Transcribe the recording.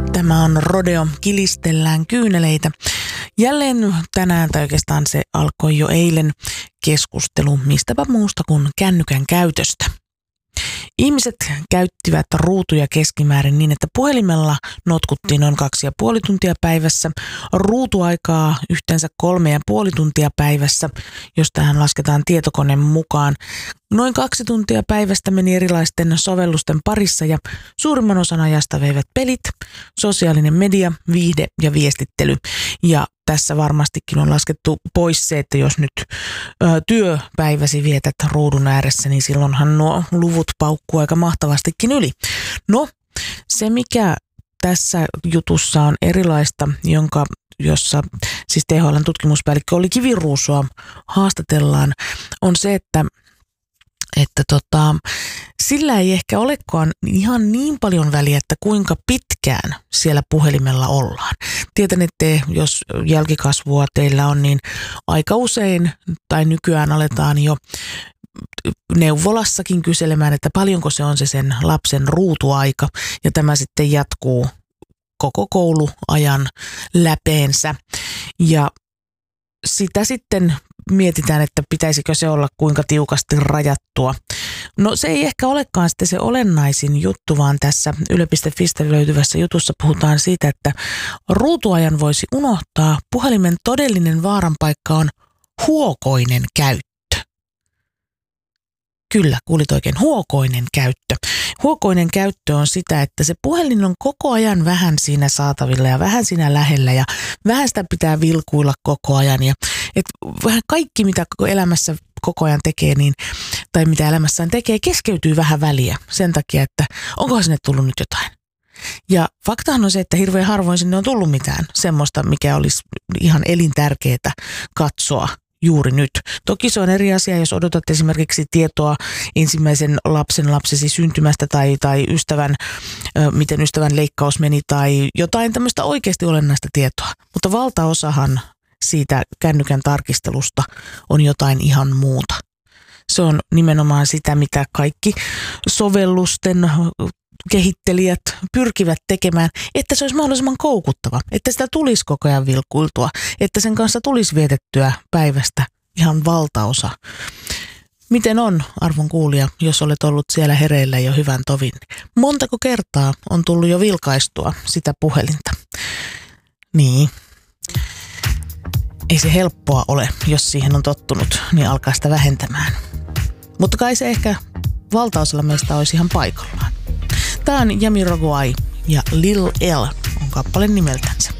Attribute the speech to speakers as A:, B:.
A: Tämä on Rodeo, kilistellään kyyneleitä. Jälleen tänään, tai oikeastaan se alkoi jo eilen, keskustelu mistäpä muusta kuin kännykän käytöstä. Ihmiset käyttivät ruutuja keskimäärin niin, että puhelimella notkuttiin noin 2,5 tuntia päivässä, ruutuaikaa yhteensä 3,5 tuntia päivässä, jos tähän lasketaan tietokone mukaan. Noin 2 tuntia päivästä meni erilaisten sovellusten parissa ja suurimman osan ajasta veivät pelit, sosiaalinen media, viihde ja viestittely. Ja tässä varmastikin on laskettu pois se, että jos nyt työpäiväsi vietät ruudun ääressä, niin silloinhan nuo luvut paukkuu aika mahtavastikin yli. No, se mikä tässä jutussa on erilaista, jossa siis THL:n tutkimuspäällikkö Olli Kiviruusoa haastatellaan, on se, että sillä ei ehkä olekaan ihan niin paljon väliä, että kuinka pitkään siellä puhelimella ollaan. Tietän, että jos jälkikasvua teillä on, niin aika usein tai nykyään aletaan jo neuvolassakin kyselemään, että paljonko se on se sen lapsen ruutuaika, ja tämä sitten jatkuu koko kouluajan läpeensä. Ja sitä sitten mietitään, että pitäisikö se olla kuinka tiukasti rajattua. No se ei ehkä olekaan sitten se olennaisin juttu, vaan tässä yle.fistä löytyvässä jutussa puhutaan siitä, että ruutuajan voisi unohtaa. Puhelimen todellinen vaaranpaikka on huokoinen käyttö. Kyllä, kuulit oikein, huokoinen käyttö. Huokoinen käyttö on sitä, että se puhelin on koko ajan vähän siinä saatavilla ja vähän siinä lähellä ja vähän sitä pitää vilkuilla koko ajan. Ja vähän kaikki, mitä elämässä koko ajan tekee, tai mitä elämässään tekee, keskeytyy vähän väliä sen takia, että onkohan sinne tullut nyt jotain. Ja faktahan on se, että hirveän harvoin sinne on tullut mitään semmoista, mikä olisi ihan elintärkeää katsoa juuri nyt. Toki se on eri asia, jos odotat esimerkiksi tietoa ensimmäisen lapsesi syntymästä tai miten ystävän leikkaus meni tai jotain tämmöistä oikeasti olennaista tietoa. Mutta valtaosahan siitä kännykän tarkistelusta on jotain ihan muuta. Se on nimenomaan sitä, mitä kaikki sovellusten kehittelijät pyrkivät tekemään, että se olisi mahdollisimman koukuttava, että sitä tulisi koko ajan vilkuiltua, että sen kanssa tulisi vietettyä päivästä ihan valtaosa. Miten on, arvon kuulija, jos olet ollut siellä hereillä jo hyvän tovin? Montako kertaa on tullut jo vilkaistua sitä puhelinta? Niin. Ei se helppoa ole, jos siihen on tottunut, niin alkaa sitä vähentämään. Mutta kai se ehkä valtaosalla meistä olisi ihan paikallaan. Tämä on Jamiroquai ja Lil L on kappale nimeltänsä.